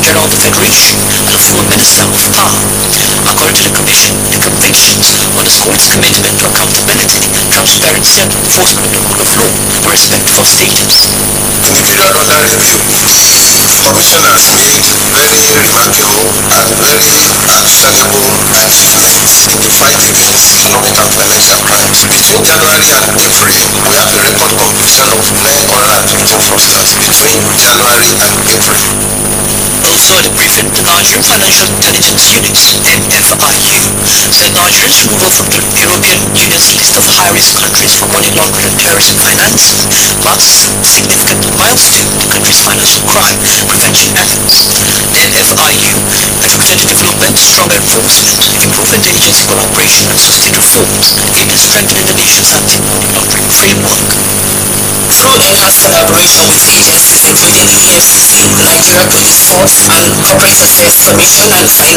around the Federation and a full minister of power. According to the Commission, the convictions underscore its commitment to accountability, transparency and enforcement of the rule of law, irrespective of status. In the period under review, the Commission has made very remarkable and very acceptable in the fight against economic and financial crimes. Between January and April, we have a record completion of 924 fraudsters between January and April. Also at the briefing, the Nigerian Financial Intelligence Unit, NFIU, said Nigeria's removal from the European Union's list of high-risk countries for money laundering and terrorism finance marks a significant milestone in the country's financial crime prevention efforts. The NFIU advocated the development, stronger enforcement, improved interagency collaboration and sustained reforms aimed at strengthening the nation's anti-money laundering framework. Through enhanced collaboration with agencies including the EFCC, the Nigeria Police Force, and Corporate Affairs Commission and Finance